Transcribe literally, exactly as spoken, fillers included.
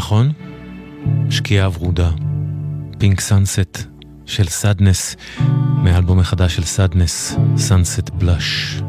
נכון? שקיעה ורודה, פינק סאנסט של סאדנס, מאלבום החדש של סאדנס, סאנסט בלאש.